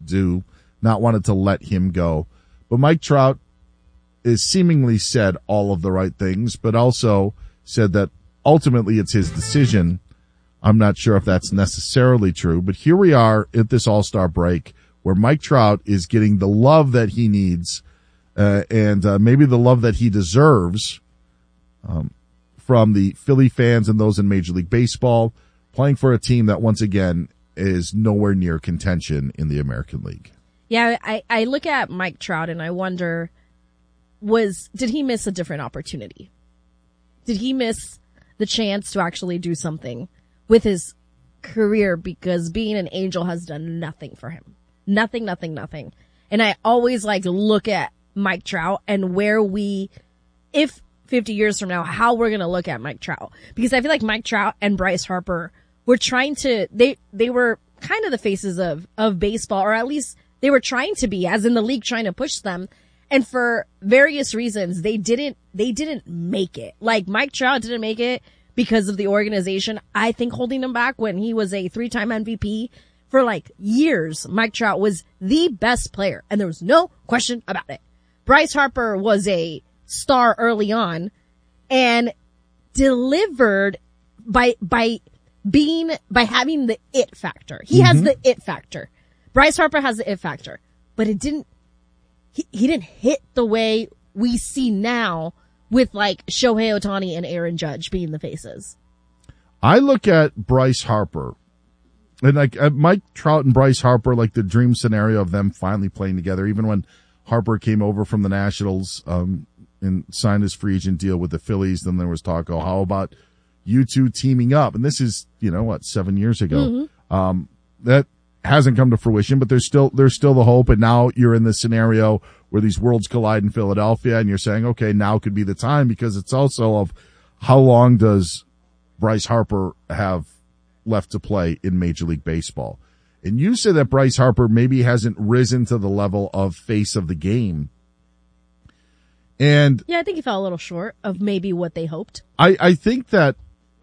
do, not wanted to let him go. But Mike Trout has seemingly said all of the right things, but also said that ultimately it's his decision. I'm not sure if that's necessarily true, but here we are at this All-Star break where Mike Trout is getting the love that he needs and maybe the love that he deserves from the Philly fans and those in Major League Baseball, playing for a team that once again is nowhere near contention in the American League. Yeah, I look at Mike Trout and I wonder, did he miss a different opportunity? Did he miss the chance to actually do something with his career, because being an Angel has done nothing for him? Nothing. And I always look at Mike Trout and if 50 years from now, how we're going to look at Mike Trout. Because I feel like Mike Trout and Bryce Harper were they were kind of the faces of baseball, or at least they were trying to be, as in the league trying to push them. And for various reasons, they didn't make it. Like Mike Trout didn't make it because of the organization, I think, holding him back when he was a 3-time MVP. For years, Mike Trout was the best player, and there was no question about it. Bryce Harper was a star early on and delivered by having the it factor. He has the it factor. Bryce Harper has the it factor, but he didn't hit the way we see now with Shohei Ohtani and Aaron Judge being the faces. I look at Bryce Harper and Mike Trout and Bryce Harper, the dream scenario of them finally playing together, even when Harper came over from the Nationals, and signed his free agent deal with the Phillies. Then there was talk, how about you two teaming up? And this is, 7 years ago. Mm-hmm. That hasn't come to fruition, but there's still the hope. And now you're in this scenario where these worlds collide in Philadelphia, and you're saying, okay, now could be the time, because it's also of how long does Bryce Harper have left to play in Major League Baseball? And you say that Bryce Harper maybe hasn't risen to the level of face of the game. And yeah, I think he fell a little short of maybe what they hoped. I think that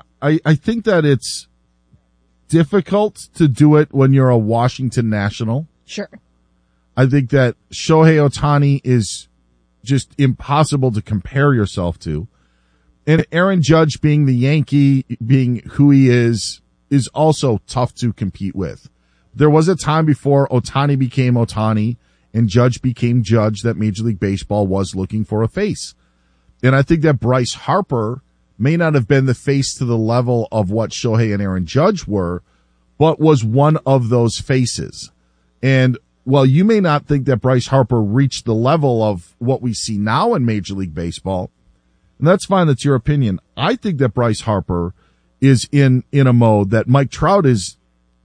it's difficult to do it when you're a Washington National. Sure. I think that Shohei Ohtani is just impossible to compare yourself to. And Aaron Judge, being the Yankee, being who he is also tough to compete with. There was a time before Ohtani became Ohtani and Judge became Judge that Major League Baseball was looking for a face. And I think that Bryce Harper may not have been the face to the level of what Shohei and Aaron Judge were, but was one of those faces. And while you may not think that Bryce Harper reached the level of what we see now in Major League Baseball, and that's fine, that's your opinion, I think that Bryce Harper is in a mode that Mike Trout is,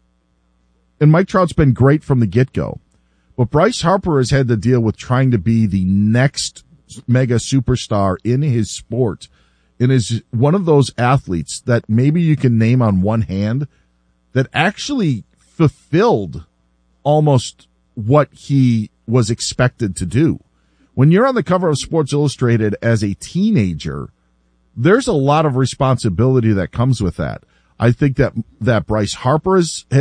and Mike Trout's been great from the get-go. But Bryce Harper has had to deal with trying to be the next mega superstar in his sport, and is one of those athletes that maybe you can name on one hand that actually fulfilled almost what he was expected to do. When you're on the cover of Sports Illustrated as a teenager, there's a lot of responsibility that comes with that. I think that Bryce Harper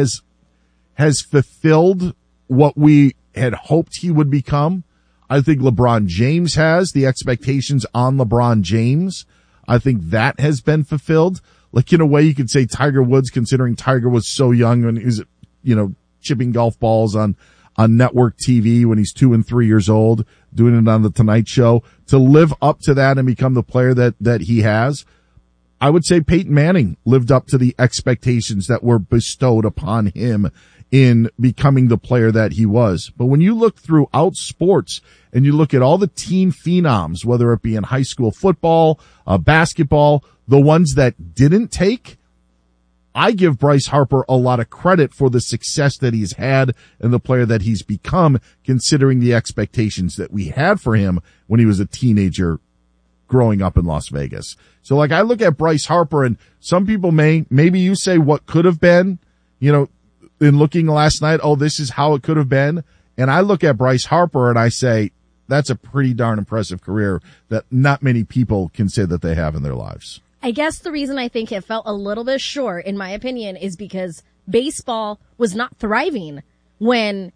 has fulfilled what we had hoped he would become. I think LeBron James has. The expectations on LeBron James, I think that has been fulfilled. In a way, you could say Tiger Woods, considering Tiger was so young when he was, chipping golf balls on network TV when he's 2 and 3 years old, doing it on the Tonight Show, to live up to that and become the player that he has. I would say Peyton Manning lived up to the expectations that were bestowed upon him in becoming the player that he was. But when you look throughout sports and you look at all the teen phenoms, whether it be in high school football, basketball, the ones that didn't take, I give Bryce Harper a lot of credit for the success that he's had and the player that he's become, considering the expectations that we had for him when he was a teenager growing up in Las Vegas. So I look at Bryce Harper, and some people maybe you say what could have been, in looking last night, this is how it could have been. And I look at Bryce Harper and I say, that's a pretty darn impressive career that not many people can say that they have in their lives. I guess the reason I think it felt a little bit short, in my opinion, is because baseball was not thriving when